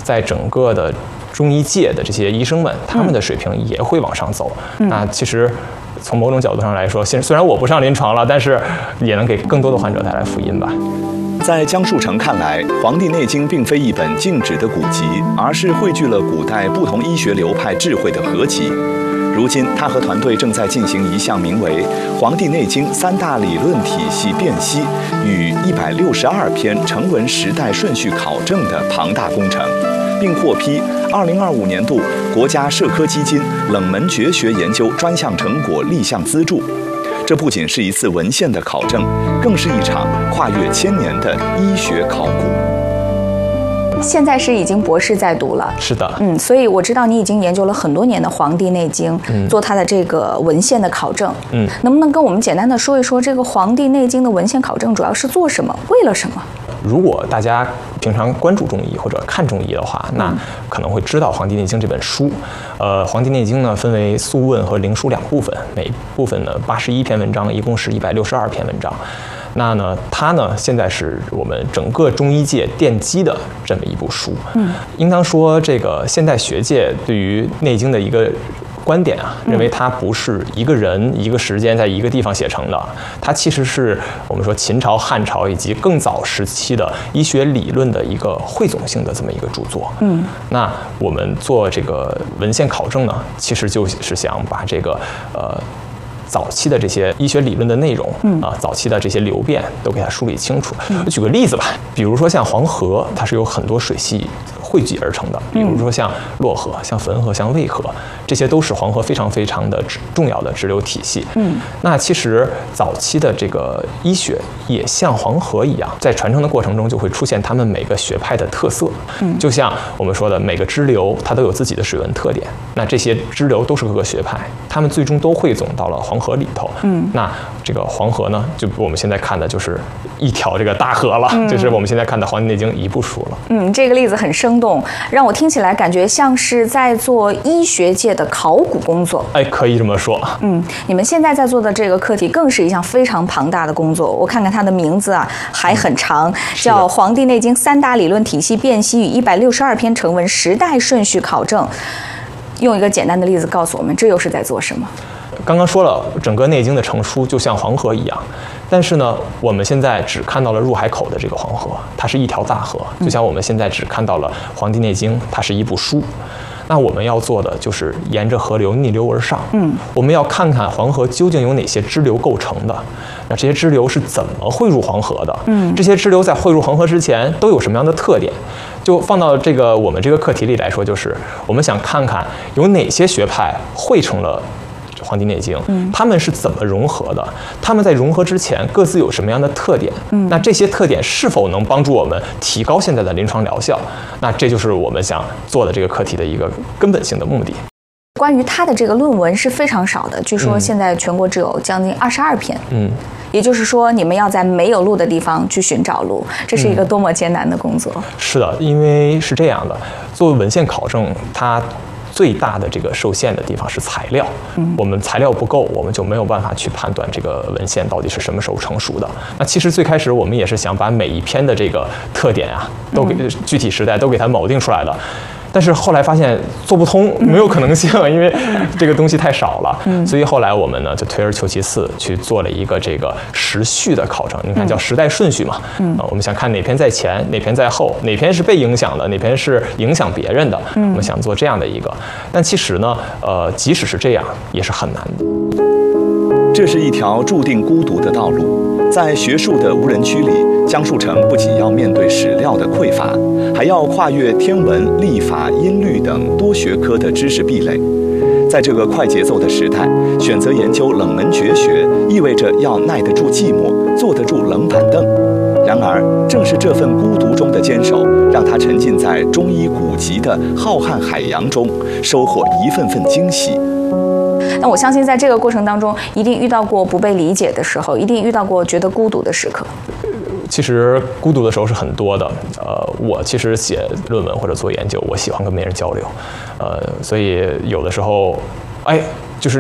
在整个的中医界的这些医生们，他们的水平也会往上走。那其实从某种角度上来说，虽然我不上临床了，但是也能给更多的患者带来福音吧。 在江树成看来，《黄帝内经》并非一本静止的古籍，而是汇聚了古代不同医学流派智慧的合集。如今，他和团队正在进行一项名为《黄帝内经3大理论体系辨析与162篇成文时代顺序考证》的庞大工程，并获批2025年度国家社科基金冷门绝学研究专项成果立项资助。这不仅是一次文献的考证，更是一场跨越1000年的医学考古。 现在是已经博士在读了， 是的， 所以我知道你已经研究了很多年的《黄帝内经》，做它的这个文献的考证，能不能跟我们简单的说一说这个《黄帝内经》的文献考证主要是做什么，为了什么？ 如果大家平常关注中医或者看中医的话，那可能会知道《黄帝内经》这本书。《黄帝内经》呢分为《素问》和《灵枢》2部分，每部分呢81篇文章，一共是162篇文章。那呢，它呢现在是我们整个中医界奠基的这么一部书。应当说这个现代学界对于《内经》的一个观点啊，认为它不是一个人一个时间在一个地方写成的，它其实是我们说秦朝、汉朝以及更早时期的医学理论的一个汇总性的这么一个著作。那我们做这个文献考证呢，其实就是想把这个早期的这些医学理论的内容早期的这些流变都给它梳理清楚。我举个例子吧，比如说像黄河，它是有很多水系汇集而成的，比如说像洛河、像汾河、像渭河，这些都是黄河非常非常的重要的支流体系。那其实早期的这个医学也像黄河一样，在传承的过程中就会出现他们每个学派的特色。就像我们说的，每个支流它都有自己的水文特点，那这些支流都是各个学派，他们最终都汇总到了黄河里头。那这个黄河呢，就我们现在看的就是一条这个大河了，就是我们现在看的《黄帝内经》一部书了。 这个例子很生动，让我听起来感觉像是在做医学界的考古工作。 可以这么说。 你们现在在做的这个课题更是一项非常庞大的工作。我看看它的名字啊，还很长，叫《黄帝内经3大理论体系辨析与162篇成文时代顺序考证》。用一个简单的例子告诉我们，这又是在做什么？ 刚刚说了，整个《内经》的成书就像黄河一样，但是呢，我们现在只看到了入海口的这个黄河，它是一条大河，就像我们现在只看到了《黄帝内经》，它是一部书。那我们要做的就是沿着河流逆流而上。我们要看看黄河究竟有哪些支流构成的，那这些支流是怎么汇入黄河的？这些支流在汇入黄河之前都有什么样的特点？就放到这个我们这个课题里来说，就是我们想看看有哪些学派汇成了《黄帝内经》，他们是怎么融合的？他们在融合之前各自有什么样的特点？那这些特点是否能帮助我们提高现在的临床疗效？那这就是我们想做的这个课题的一个根本性的目的。 关于他的这个论文是非常少的，据说现在全国只有将近22篇。也就是说，你们要在没有路的地方去寻找路，这是一个多么艰难的工作。 是的，因为是这样的，作为文献考证，它最大的这个受限的地方是材料。我们材料不够，我们就没有办法去判断这个文献到底是什么时候成熟的。那其实最开始我们也是想把每一篇的这个特点啊，都给具体时代都给它锚定出来的。但是后来发现做不通，没有可能性，因为这个东西太少了。所以后来我们呢就退而求其次，去做了一个这个时序的考证。你看叫时代顺序嘛。我们想看哪篇在前，哪篇在后，哪篇是被影响的，哪篇是影响别人的。我们想做这样的一个。但其实呢，即使是这样，也是很难的。 这是一条注定孤独的道路。在学术的无人区里，江树成不仅要面对史料的匮乏，还要跨越天文、历法、音律等多学科的知识壁垒。在这个快节奏的时代，选择研究冷门绝学，意味着要耐得住寂寞，坐得住冷板凳。然而，正是这份孤独中的坚守，让他沉浸在中医古籍的浩瀚海洋中，收获一份份惊喜。 那我相信在这个过程当中，一定遇到过不被理解的时候，一定遇到过觉得孤独的时刻。 其实孤独的时候是很多的。我其实写论文或者做研究，我喜欢跟别人交流。所以有的时候，